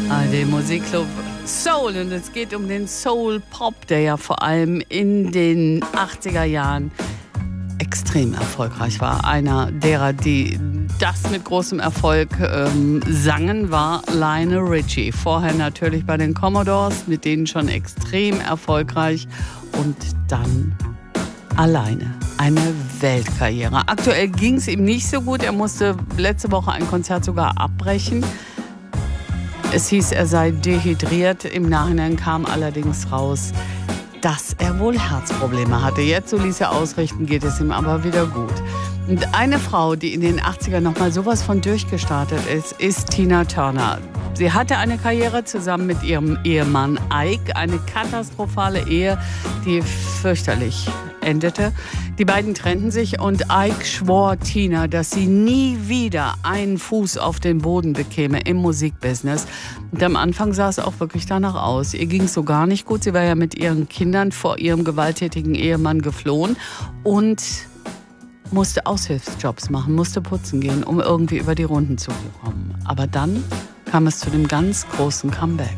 ARD Musikclub Soul, und es geht um den Soul Pop, der ja vor allem in den 80er Jahren extrem erfolgreich war. Einer derer, die das mit großem Erfolg sangen, war Lionel Richie. Vorher natürlich bei den Commodores, mit denen schon extrem erfolgreich, und dann alleine. Eine Weltkarriere. Aktuell ging es ihm nicht so gut. Er musste letzte Woche ein Konzert sogar abbrechen. Es hieß, er sei dehydriert. Im Nachhinein kam allerdings raus, dass er wohl Herzprobleme hatte. Jetzt, so ließ er ausrichten, geht es ihm aber wieder gut. Und eine Frau, die in den 80ern noch mal sowas von durchgestartet ist Tina Turner. Sie hatte eine Karriere zusammen mit ihrem Ehemann Ike, eine katastrophale Ehe, die fürchterlich endete. Die beiden trennten sich und Ike schwor Tina, dass sie nie wieder einen Fuß auf den Boden bekäme im Musikbusiness. Und am Anfang sah es auch wirklich danach aus. Ihr ging es so gar nicht gut. Sie war ja mit ihren Kindern vor ihrem gewalttätigen Ehemann geflohen und musste Aushilfsjobs machen, musste putzen gehen, um irgendwie über die Runden zu kommen. Aber dann kam es zu dem ganz großen Comeback.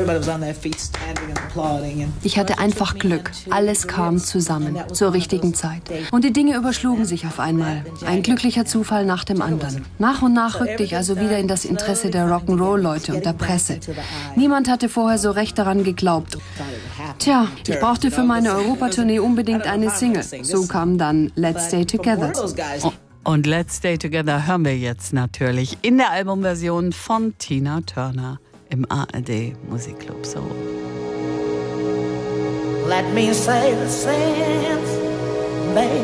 Ich hatte einfach Glück. Alles kam zusammen, zur richtigen Zeit. Und die Dinge überschlugen sich auf einmal. Ein glücklicher Zufall nach dem anderen. Nach und nach rückte ich also wieder in das Interesse der Rock'n'Roll-Leute und der Presse. Niemand hatte vorher so recht daran geglaubt. Tja, ich brauchte für meine Europatournee unbedingt eine Single. So kam dann Let's Stay Together. Und Let's Stay Together hören wir jetzt natürlich in der Albumversion von Tina Turner im ARD Musikclub Soul. Let me say the same, baby.